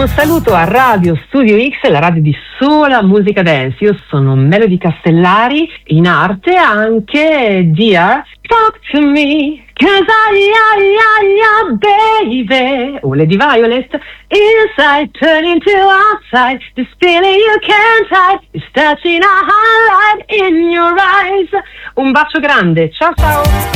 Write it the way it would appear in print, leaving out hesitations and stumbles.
un saluto a Radio Studio X, la radio di sola musica dance. Io sono Melody Castellari, in arte anche Dear Talk to Me, 'cause baby, o Lady Violet, inside turning to outside, this feeling you can't hide, is touching a highlight in your eyes. Un bacio grande, ciao ciao!